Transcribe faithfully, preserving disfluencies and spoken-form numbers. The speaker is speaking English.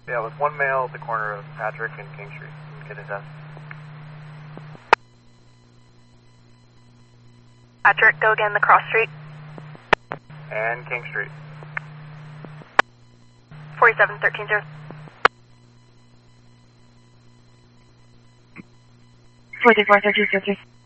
Yeah, with one male at the corner of Patrick and King Street. Get his ass. Patrick, go again, the cross street. And King Street. forty-seven thirteen zero. forty-four thirteen zero.